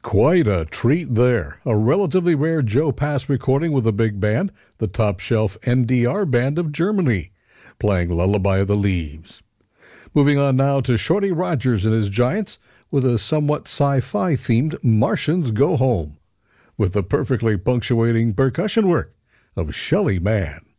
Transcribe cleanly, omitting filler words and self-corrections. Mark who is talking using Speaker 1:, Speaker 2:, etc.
Speaker 1: Quite a treat there. A relatively rare Joe Pass recording with a big band, the top shelf NDR Band of Germany, playing Lullaby of the Leaves. Moving on now to Shorty Rogers and his Giants with a somewhat sci-fi themed Martians Go Home, with the perfectly punctuating percussion work of Shelly Manne.